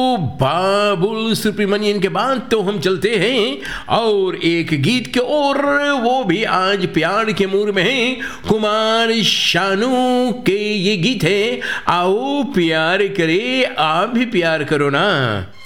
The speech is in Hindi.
बाबुल सुब्रमण्यम के बाद तो हम चलते हैं और एक गीत के और, वो भी आज प्यार के मूड में है। कुमार शानू के ये गीत है, आओ प्यार करे, आप भी प्यार करो ना।